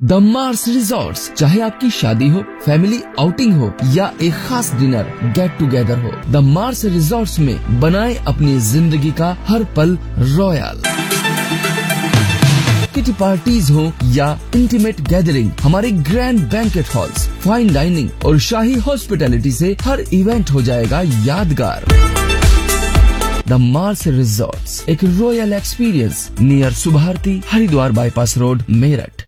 The Mars resorts, चाहे आपकी शादी हो, फैमिली आउटिंग हो या एक खास डिनर गेट टुगेदर हो, द मार्स रिजॉर्ट्स में बनाए अपनी जिंदगी का हर पल रॉयल। किटी पार्टीज हो या इंटीमेट गैदरिंग, हमारे grand banquet halls, fine dining और शाही हॉस्पिटैलिटी से हर इवेंट हो जाएगा यादगार। द मार्स रिजॉर्ट्स, एक royal experience near Subharti, Haridwar bypass road, Meerut.